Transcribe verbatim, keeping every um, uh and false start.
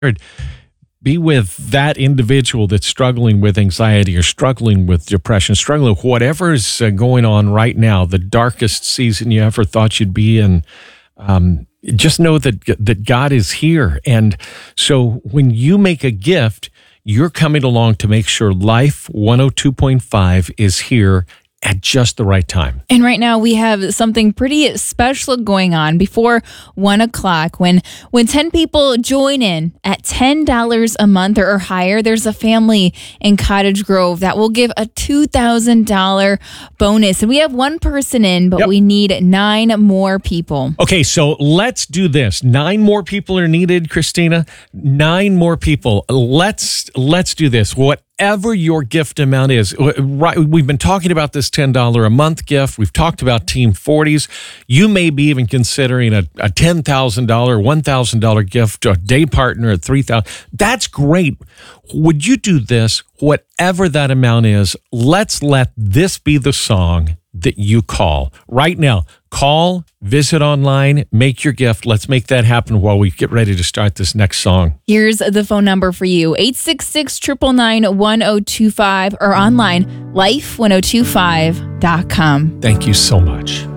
Be with that individual that's struggling with anxiety or struggling with depression, struggling with whatever's uh, going on right now, the darkest season you ever thought you'd be in. Um, just know that that God is here. And so when you make a gift, you're coming along to make sure Life one oh two point five is here at just the right time. And right now we have something pretty special going on before one o'clock. When when ten people join in at ten dollars a month or higher, there's a family in Cottage Grove that will give a two thousand dollars bonus. And we have one person in, but Yep. we need nine more people. Okay, so let's do this. Nine more people are needed, Christina. Nine more people. Let's let's do this. Whatever your gift amount is, right? We've been talking about this ten dollars a month gift. We've talked about Team forties. You may be even considering a, a ten thousand dollars, one thousand dollars gift, a day partner at three thousand dollars. That's great. Would you do this? Whatever that amount is, let's let this be the song that you call right now. Call, visit online, make your gift. Let's make that happen while we get ready to start this next song. Here's the phone number for you, eight six six, nine nine nine, one oh two five, or online, life ten twenty-five dot com. Thank you so much.